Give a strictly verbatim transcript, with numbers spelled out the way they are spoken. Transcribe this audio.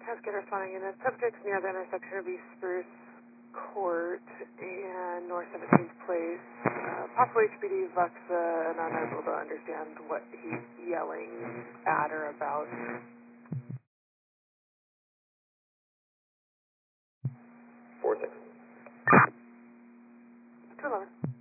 Cascade responding unit. Subjects near the intersection of East Spruce Court and North seventeenth Place. Uh, possible H P D Vuxa, and I'm unable to understand what he's yelling at or about. Four six. two eleven.